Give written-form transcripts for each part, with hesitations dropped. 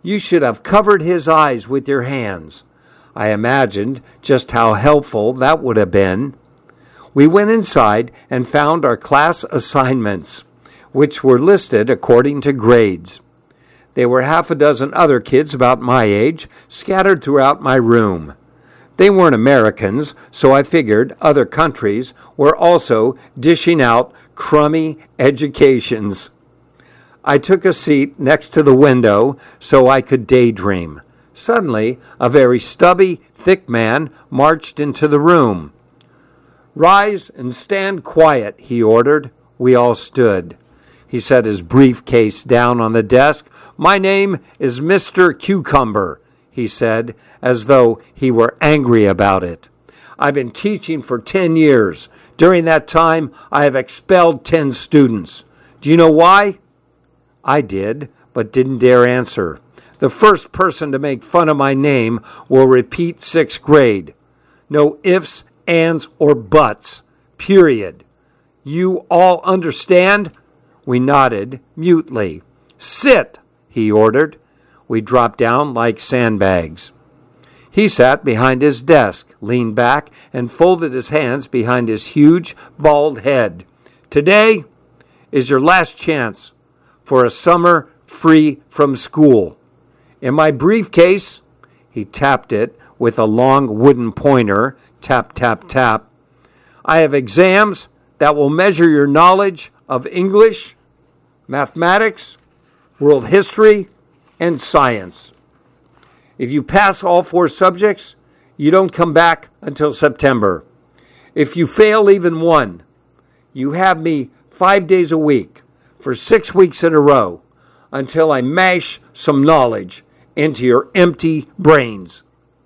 You should have covered his eyes with your hands. I imagined just how helpful that would have been. We went inside and found our class assignments, which were listed according to grades. There were half a dozen other kids about my age scattered throughout my room. They weren't Americans, so I figured other countries were also dishing out crummy educations. I took a seat next to the window so I could daydream. Suddenly, a very stubby, thick man marched into the room. "Rise and stand quiet," he ordered. We all stood. He set his briefcase down on the desk. "My name is Mr. Cucumber," he said, as though he were angry about it. "I've been teaching for 10 years. During that time, I have expelled 10 students. Do you know why?" I did, but didn't dare answer. "The first person to make fun of my name will repeat 6th grade. No ifs, ands, or buts. Period. You all understand?" We nodded mutely. "Sit," he ordered. We dropped down like sandbags. He sat behind his desk, leaned back, and folded his hands behind his huge, bald head. "Today is your last chance for a summer free from school. In my briefcase," he tapped it with a long wooden pointer, tap, tap, tap, "I have exams that will measure your knowledge of English, mathematics, world history, and science. If you pass all 4 subjects, you don't come back until September. If you fail even one, you have me 5 days a week for 6 weeks in a row until I mash some knowledge into your empty brains."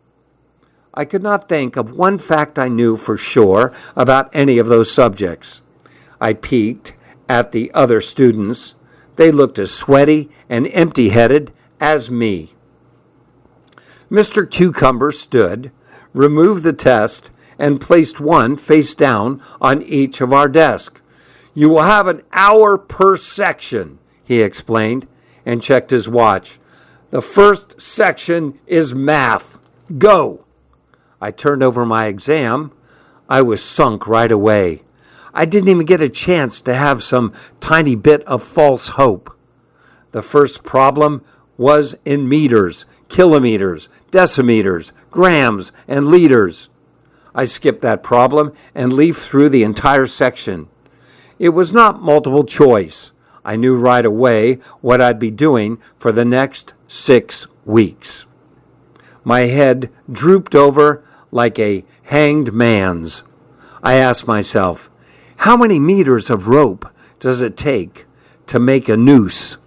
I could not think of one fact I knew for sure about any of those subjects. I peeked at the other students. They looked as sweaty and empty-headed as me. Mr. Cucumber stood, removed the test, and placed one face down on each of our desks. "You will have an hour per section," he explained, and checked his watch. "The first section is math. Go." I turned over my exam. I was sunk right away. I didn't even get a chance to have some tiny bit of false hope. The first problem was in meters, kilometers, decimeters, grams, and liters. I skipped that problem and leafed through the entire section. It was not multiple choice. I knew right away what I'd be doing for the next 6 weeks. My head drooped over like a hanged man's. I asked myself, how many meters of rope does it take to make a noose?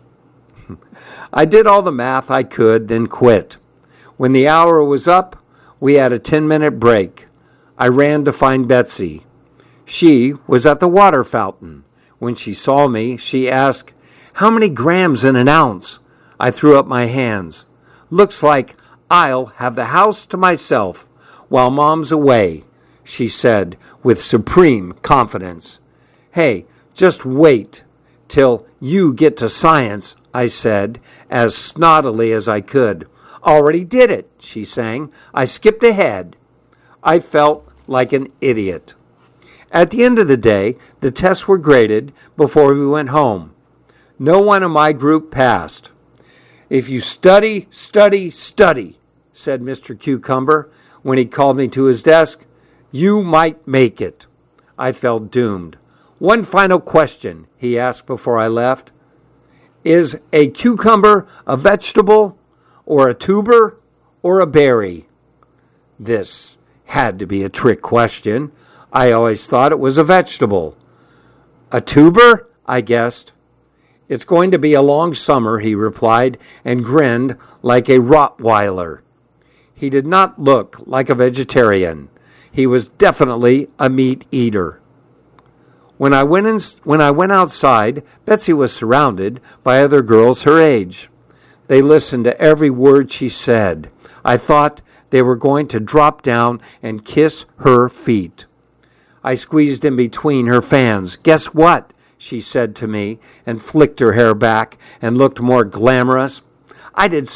I did all the math I could, then quit. When the hour was up, we had a 10-minute break. I ran to find Betsy. She was at the water fountain. When she saw me, she asked, "How many grams in an ounce?" I threw up my hands. "Looks like I'll have the house to myself while Mom's away," she said with supreme confidence. "Hey, just wait till you get to science," I said, as snottily as I could. "Already did it," she sang. "I skipped ahead." I felt like an idiot. At the end of the day, the tests were graded before we went home. No one in my group passed. "If you study, study, study," said Mr. Cucumber when he called me to his desk, "you might make it." I felt doomed. "One final question," he asked before I left. "Is a cucumber a vegetable, or a tuber, or a berry?" This had to be a trick question. I always thought it was a vegetable. "A tuber?" I guessed. "It's going to be a long summer," he replied, and grinned like a Rottweiler. He did not look like a vegetarian. He was definitely a meat eater. When I went outside, Betsy was surrounded by other girls her age. They listened to every word she said. I thought they were going to drop down and kiss her feet. I squeezed in between her fans. "Guess what?" she said to me, and flicked her hair back and looked more glamorous. "I did